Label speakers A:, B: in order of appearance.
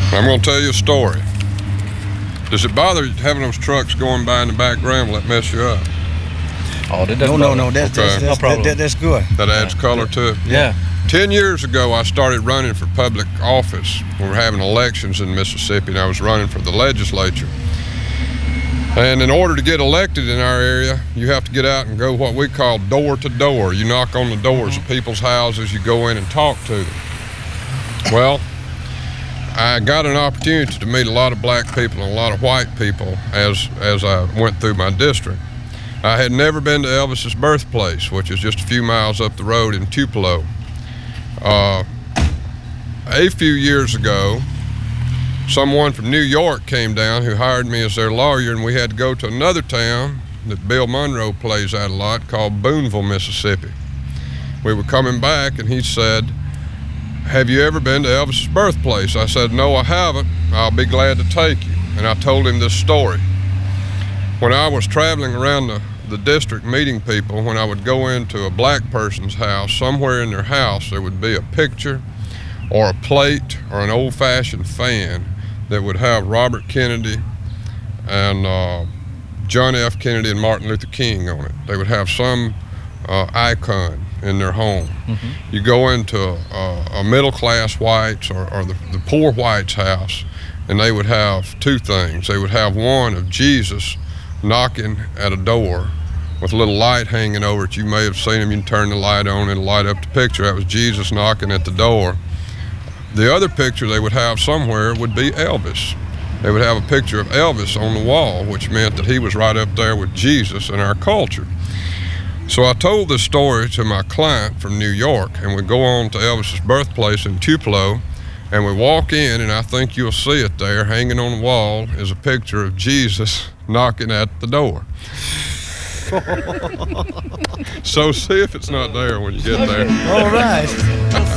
A: I'm going to tell you a story. Does it bother you having those trucks going by in the background? Will that mess you up?
B: Oh, that doesn't
C: No. That's good.
A: That adds color to it?
B: Yeah.
A: 10 years ago, I started running for public office. We were having elections in Mississippi, and I was running for the legislature. And in order to get elected in our area, you have to get out and go what we call door to door. You knock on the doors of people's houses, you go in and talk to them. Well, I got an opportunity to meet a lot of black people and a lot of white people as I went through my district. I had never been to Elvis's birthplace, which is just a few miles up the road in Tupelo. A few years ago, someone from New York came down who hired me as their lawyer, and we had to go to another town that Bill Monroe plays at a lot called Booneville, Mississippi. We were coming back, and he said, "Have you ever been to Elvis's birthplace?" I said, "No, I haven't. I'll be glad to take you." And I told him this story. When I was traveling around the district meeting people, when I would go into a black person's house, somewhere in their house there would be a picture or a plate or an old-fashioned fan that would have Robert Kennedy and John F. Kennedy and Martin Luther King on it. They would have some icon in their home. Mm-hmm. You go into a middle-class whites or the poor whites' house, and they would have two things. They would have one of Jesus knocking at a door with a little light hanging over it. You may have seen him. You can turn the light on and light up the picture. That was Jesus knocking at the door. The other picture they would have somewhere would be Elvis. They would have a picture of Elvis on the wall, which meant that he was right up there with Jesus in our culture. So I told this story to my client from New York, and we go on to Elvis's birthplace in Tupelo, and we walk in, and I think you'll see it there, hanging on the wall is a picture of Jesus knocking at the door. So see if it's not there when you get there.
C: All right.